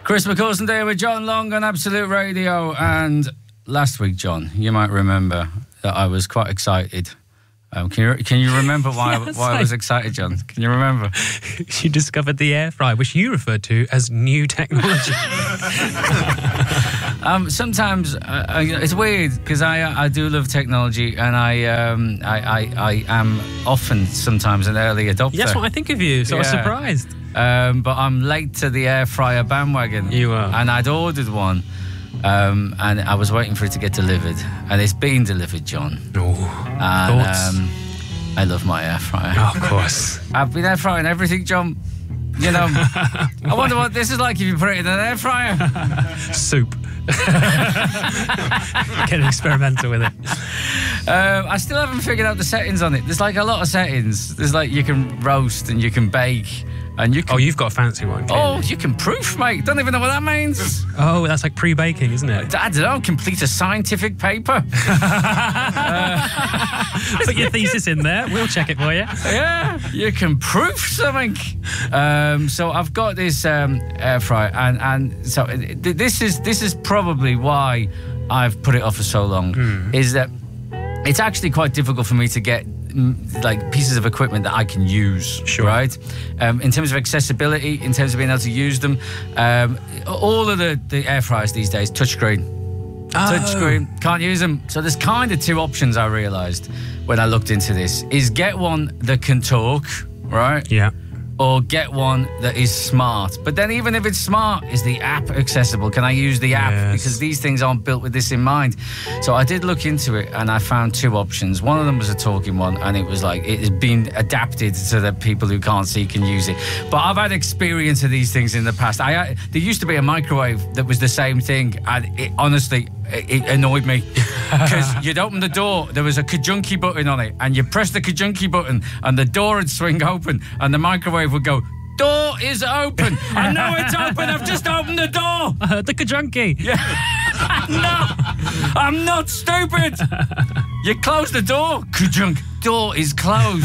Chris McCausland there with John Long on Absolute Radio. And last week, John, you might remember that I was quite excited. Can you remember why I was excited, John? Can you remember? You discovered the air fryer, which you referred to as new technology. Sometimes it's weird because I do love technology, and I am often sometimes an early adopter. That's what I think of you, so I was surprised. But I'm late to the air fryer bandwagon. You are. And I'd ordered one, and I was waiting for it to get delivered, and it's been delivered, John. Thoughts? I love my air fryer. Oh, of course. I've been air frying everything, John. You know, I wonder what this is like if you put it in an air fryer. Soup. Get experimental with it. I still haven't figured out the settings on it. There's like a lot of settings. There's like you can roast and you can bake. And you can, you've got a fancy one. Oh, you can proof, mate. Don't even know what that means. Oh, that's like pre-baking, isn't it? I don't know. Complete a scientific paper. Put your thesis in there. We'll check it for you. Yeah, you can proof something. So I've got this air fryer, and so this is probably why I've put it off for so long. Is that it's actually quite difficult for me to get like pieces of equipment that I can use, right? In terms of accessibility, in terms of being able to use them, all of the air fryers these days, touchscreen. Touchscreen, can't use them. So there's kind of two options I realised when I looked into this, is get one that can talk, right? Yeah. Or get one that is smart. But then even if it's smart, is the app accessible? Can I use the app? Yes. Because these things aren't built with this in mind. So I did look into it, and I found two options. One of them was a talking one, and it was like, it has been adapted so that people who can't see can use it. But I've had experience of these things in the past. There used to be a microwave that was the same thing, and it honestly, it annoyed me. Because you'd open the door, there was a kajunki button on it, and you press the kajunki button, and the door would swing open, and the microwave would go, "Door is open." I know it's open, I've just opened the door. The kajunki. Yeah. No, I'm not stupid. You close the door, kajunk, door is closed.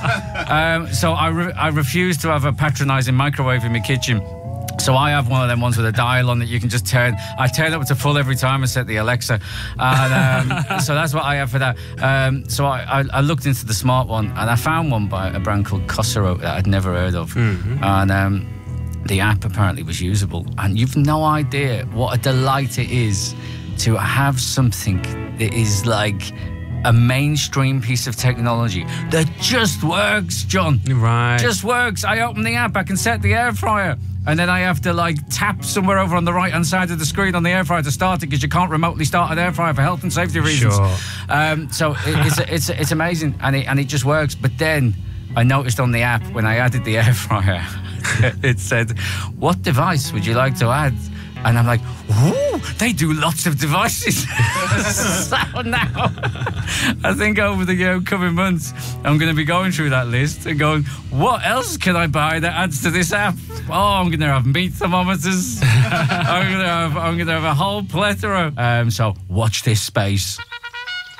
So I refuse to have a patronising microwave in my kitchen. So I have one of them ones with a dial on that you can just turn. I turn it up to full every time I set the Alexa. And, so that's what I have for that. So I looked into the smart one, and I found one by a brand called Cosero that I'd never heard of. And the app apparently was usable. And you've no idea what a delight it is to have something that is like a mainstream piece of technology that just works, John. Right. Just works. I open the app, I can set the air fryer, and then I have to like tap somewhere over on the right-hand side of the screen on the air fryer to start it, because you can't remotely start an air fryer for health and safety reasons. Sure. So it's amazing, and it just works. But then I noticed on the app when I added the air fryer, it said, "What device would you like to add?" And I'm like, "Ooh, they do lots of devices." So now, I think over the coming months, I'm going to be going through that list and going, what else can I buy that adds to this app? Oh, I'm going to have meat thermometers. I'm going to have a whole plethora. So watch this space.